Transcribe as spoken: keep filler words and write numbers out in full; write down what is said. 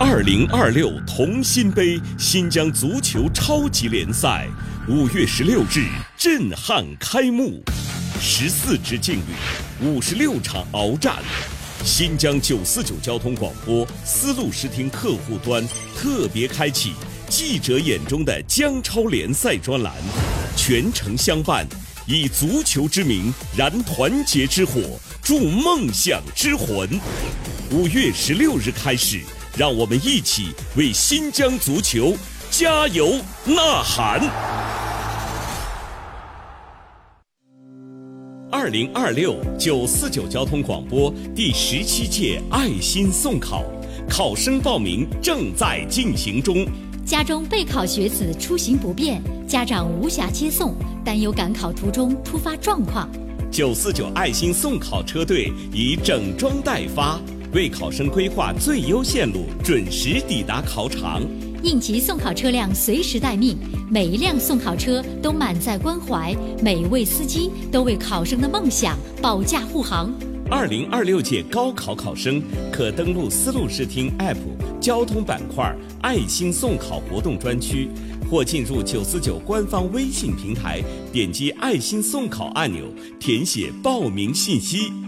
二零二六同心杯新疆足球超级联赛五月十六日震撼开幕，十四支劲旅，五十六场鏖战。新疆九四九交通广播丝路视听客户端特别开启记者眼中的疆超联赛专栏，全程相伴，以足球之名燃团结之火，助梦想之魂。五月十六日开始，让我们一起为新疆足球加油呐喊。二零二六九四九交通广播第十七届爱心送考，考生报名正在进行中。 家中备考学子出行不便，家长无暇接送，担忧赶考途中突发状况， 九四九爱心送考车队已整装待发，为考生规划最优线路，准时抵达考场。 应急送考车辆随时待命，每一辆送考车都满载关怀，每一位司机都为考生的梦想保驾护航。 二零二六届高考考生可登录丝路视听 App 交通板块爱心送考活动专区，或进入九四九官方微信平台，点击爱心送考按钮，填写报名信息。